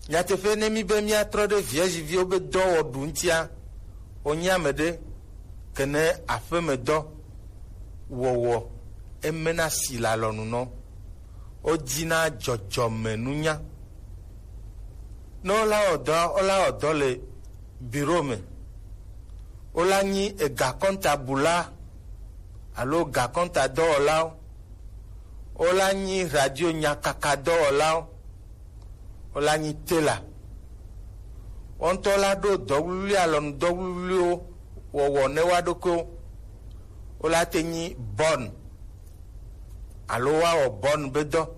nyateƒe ne mi be miatrɔ ɖe vierge viwo be dɔwɔɖu ŋutia wonye ame ɖe ke ne aƒemedɔ wɔwɔ emena si le alɔnunɔ wodzina dzɔdzɔmenunya ne wola wɔdɔ le biro me wola nyi egakɔntabula alo gakɔntadɔwɔlawo wola nyi radio nyakaka dɔwɔlawo wola nyi tela wɔntɔ la ɖo dɔwluli alɔnu dɔwluliwo wɔwɔ ne wa ɖokewo wola te nyi bɔn alo woawɔ bɔn be dɔ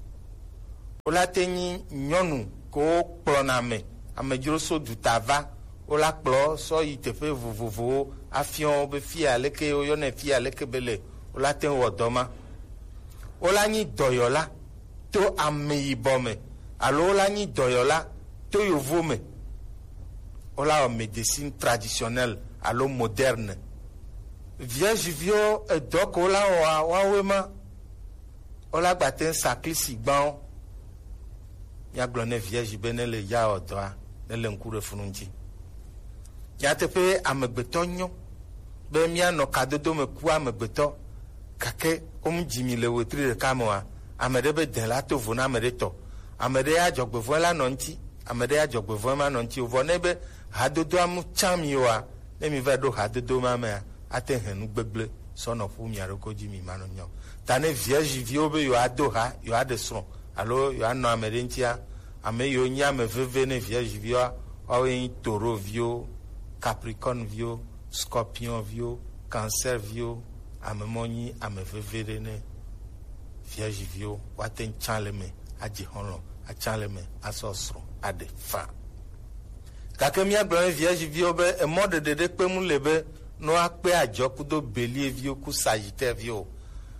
wola te nyi nyɔnu ko kplɔna amedzro so duta va wola kplɔ sɔ yi teƒe vovovowo afiɔ be fia leke woyɔnɛ fia leke be le wola te wɔ dɔ ma wola nyi dɔyɔla to ameyibɔ me alo wola nyi dɔyɔla to yovo me wola wɔ médecine traditionnelle alo moderne vierge viwo edɔ ko wola wɔa woawoe ma wola gbate saklisi gbãwo miagblɔ ne vierge be ne le ya wɔ dɔa ne le ŋku ɖe funu ŋuti nyateƒe amegbetɔ nyɔ be mianɔ kadodo me ku amegbetɔ gake womdzi mi le wetri ɖeka me wa ame ɖe be den la to vo na ame ɖe tɔ ame ɖe adzɔgbevɔe la nɔ ŋuti ame ɖe adzɔgbevɔe ma nɔ ŋuti vɔ ne be hadodoa mu tsã mi wa ne mi va ɖo hadodo ma mea ate he nu gbegble sɔnɔ ƒu mia ɖe ko dzi mi manɔ nyɔ ta ne vierge viwo be yewoado ha yewoaɖe srɔ̃ alo yewoanɔ ame ɖe ŋutia ame yiwo nye ame veve ne vierge viwoa woawoe nye toro viwo capricorne viwo scorpion viwo cancer viwo ame mɔ nyi ame veve ɖe ne vierge viwo woate tsã le me adzi xɔlɔ atsã le me asɔ srɔ̃ aɖe fa gake miagblɔ ne vierge viwo be emɔ ɖeɖe ɖe kpem le be no akpe adzɔ kudo bélier viwo ku sagittaire viwo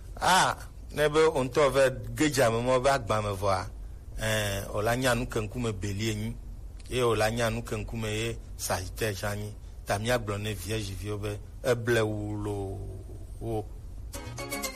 ne be ŋutɔ ve gedza me mɔ be agbame vɔa wola nya nu ke ŋkume bélier nyi ye wola nya nu ke ŋkume ye sagittaire tsã nyi ta miagblɔ ne vierge viwo be eble wu loo wo